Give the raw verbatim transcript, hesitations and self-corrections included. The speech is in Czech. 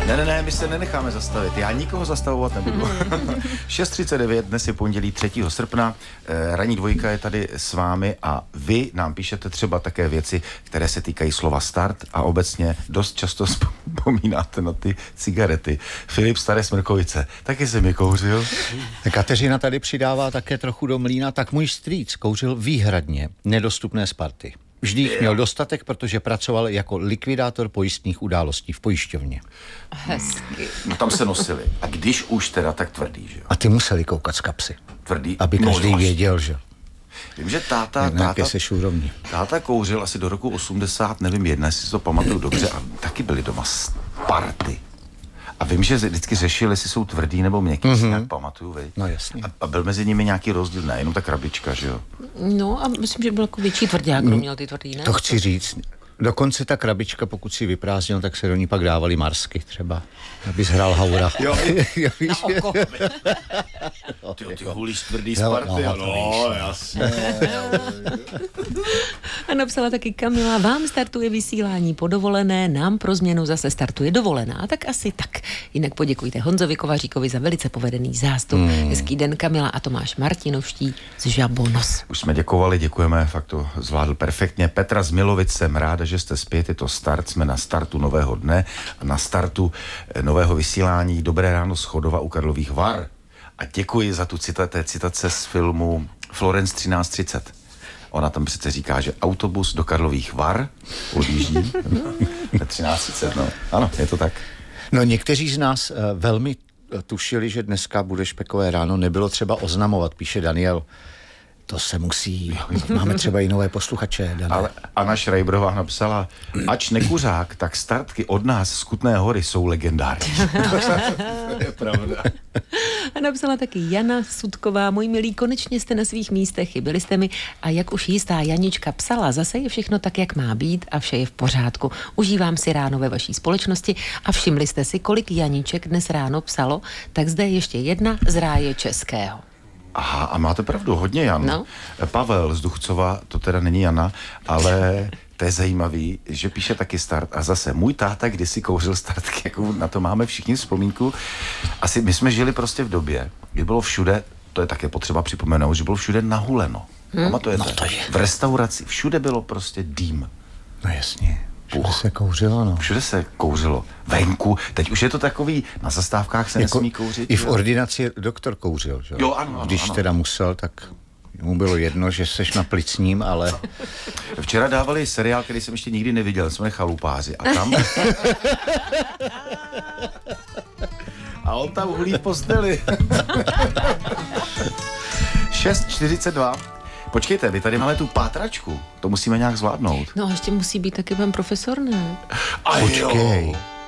Ne, ne, ne, my se nenecháme zastavit. Já nikoho zastavovat nebudu. šest třicet devět, dnes je pondělí třetího srpna. Eh, ranní dvojka je tady s vámi a vy nám píšete třeba také věci, které se týkají slova start a obecně dost často vzpomínáte na ty cigarety. Filip Staré Smrkovice, taky jsem je kouřil. Kateřina tady přidává také trochu do mlýna, tak můj strýc kouřil výhradně nedostupné Sparty. Vždy jich měl dostatek, protože pracoval jako likvidátor pojistných událostí v pojišťovně. Hezky. No tam se nosili. A když už teda, tak tvrdý, že jo? A ty museli koukat z kapsy. Tvrdý? Aby každý no, věděl, že? Vím, že táta, Jinak táta, se šurovní. táta kouřil asi do roku osmdesát, nevím, jedna, jestli si to pamatuju dobře, a taky byli doma Sparty. A vím, že vždycky řešili, jestli jsou tvrdý nebo měkký, mm-hmm. si nějak pamatuju, vej. No jasně. A, a byl mezi nimi nějaký rozdíl, ne, jenom ta krabička, že jo? No a myslím, že byl jako větší tvrdák, kdo měl ty tvrdý, ne? To chci říct. Dokonce ta krabička, pokud si vyprázdnil, tak se do ní pak dávali marsky třeba, aby zhrál haura. Jo, Na oko. ty, ty hulíš tvrdý Jo, Sparty, no, no, to no jasně. A napsala taky Kamila, vám startuje vysílání po dovolené, nám pro změnu zase startuje dovolená. Tak asi tak. Jinak poděkujte Honzovi Kovaříkovi za velice povedený zástup. Hmm. Hezký den, Kamila a Tomáš Martinovští z Žabonos. Už jsme děkovali, děkujeme, fakt to zvládl perfektně. Petra z Milovic, jsem ráda, že jste zpět, je to start, jsme na startu nového dne a na startu nového vysílání. Dobré ráno z Chodova u Karlových Var. A děkuji za tu citace, citace z filmu Florence třináct třicet. Ona tam přece říká, že autobus do Karlových Var odjíždí ve třináct třicet, no. Ano, je to tak. No někteří z nás uh, velmi tušili, že dneska bude špekové ráno, nebylo třeba oznamovat, píše Daniel. To se musí, máme třeba i nové posluchače, Daniel. Ale Anna Šrajbrová napsala, ač nekuřák, tak startky od nás z Kutné Hory jsou legendární. To je pravda. A napsala taky Jana Sudková, můj milí, konečně jste na svých místech, chyběli jste mi a jak už jistá Janička psala, zase je všechno tak, jak má být a vše je v pořádku. Užívám si ráno ve vaší společnosti a všimli jste si, kolik Janiček dnes ráno psalo, tak zde ještě jedna z ráje českého. Aha, a máte pravdu, hodně Jan. No. Pavel z Duchcova, to teda není Jana, ale to je zajímavý, že píše taky start. A zase, můj táta kdysi kouřil startky, jako na to máme všichni vzpomínku. Asi my jsme žili prostě v době, kdy bylo všude, to je také potřeba připomenout, že bylo všude nahuleno. Hmm? Pamatujete? No to je. V restauraci, všude bylo prostě dým. No jasně. Všude se kouřilo, no. Všude se kouřilo. Venku. Teď už je to takový, na zastávkách se Jako nesmí kouřit. I v jo? ordinaci doktor kouřil, že? Jo, ano, ano, Když ano. teda musel, tak mu bylo jedno, že seš na plicním, ale... Včera dávali seriál, který jsem ještě nikdy neviděl, jsme Chalupáři. A tam... a on tam hulí v posteli. šest čtyřicet dva. Počkejte, vy tady máme tu pátračku. To musíme nějak zvládnout. No a ještě musí být taky pan profesor, ne? A Počkej. jo.